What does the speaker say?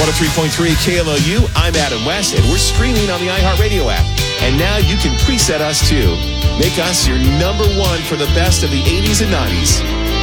103.3 KLOU, I'm Adam West, and we're streaming on the iHeartRadio app. And now you can preset us too. Make us your number one for the best of the 80s and 90s.